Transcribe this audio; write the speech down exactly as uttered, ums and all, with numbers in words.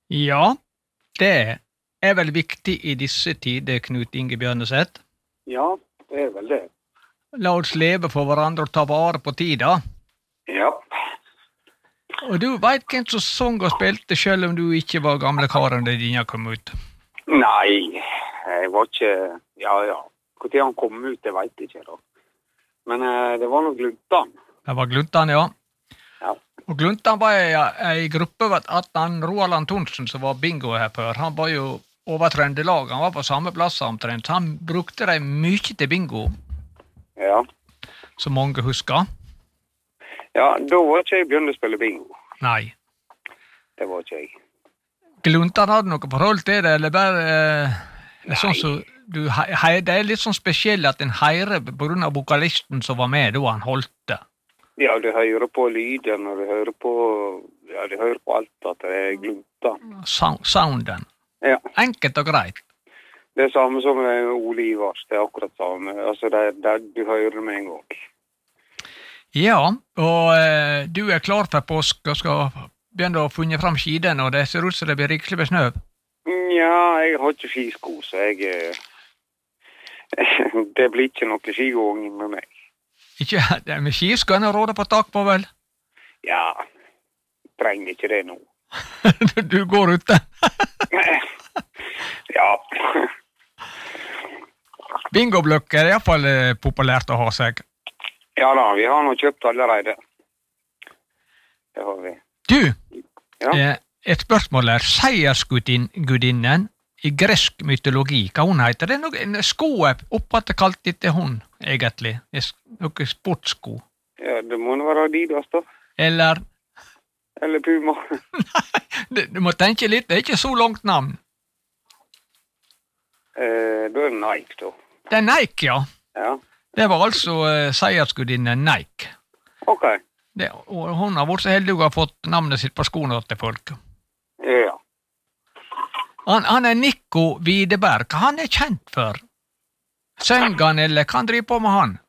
Ja, det er vel viktig i disse tider, Knut Inge Bjørneseth. Ja, det er vel det. La oss leve for hverandre og ta vare på tida. Ja. Og du vet hvem som sang og spilte, selv om du ikke var gamle karen da dine kom ut? Nei, jeg var ikke... Ja, ja. Hvor tid han kom ut, det vet jeg ikke da. Men eh, det var nok Gluntan. Det var Gluntan, ja. Ja. Og Gluntan var i en gruppe vet at han Roald Antonsen, som var bingo her før, han var jo over Trøndelag, han var på samme plass omtrent, så han brukte det mye til bingo. Ja. Som mange husker. Ja, da var ikke jeg begynt å spille bingo. Nei. Det var ikke jeg. Gluntan hadde noe forhold til det, eller bare... Eh, sånn så, du, he, det er litt sånn spesielt at en heirer på grunn av vokalisten som var med da han holdt det. Ja, du hører på lyden, og du hører på... Ja, du hører på alt at det er Gluntan. Sound, sounden. Ja. Enkelt og greit. Det er samme som Ole Ivars, det er akkurat samme. Altså, det er der du hører med en gang. Ja, og eh, du er klar for påsk og skal begynne å funne fram skiden, og det ser ut som det blir rikelig med snø. Ja, jeg har ikke skisko, så jeg... Eh, det blir ikke noe skigåing med meg. Ikke, det med skisko er rådet på tak på, vel? Ja, trenger ikke det nå. Du går ute? Ja. Bingobløkker er i hvert fall populært å ha seg. Ja da, vi har nå kjøpt allerede. Det har vi. Du, ja? eh, et spørsmål er, seiersgudinnen i gresk mytologi, hva hun heter? Det er noe, en sko opphatt kalt etter hun, egentlig. Noe sportsko. Ja, det må være Adidas da. Eller? Eller Puma. Nei, du må tenke litt, det er ikke så langt navn. Eh, da er det Nike da. Det er Nike, ja. Ja. Det var altså uh, seiersgudinnen Nike. Ok. Det, og hun har vært så heldig å ha fått navnet sitt på skoene til folk. Ja. Han, han er Nico Wideberg. Han er kjent for. Sønger han, eller kan han drive på med han?